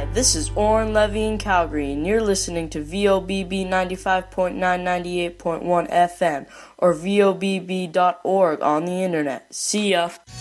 This is Oren Levy in Calgary, and you're listening to VOBB 95.9, 98.1 FM, or VOBB.org on the internet. See ya!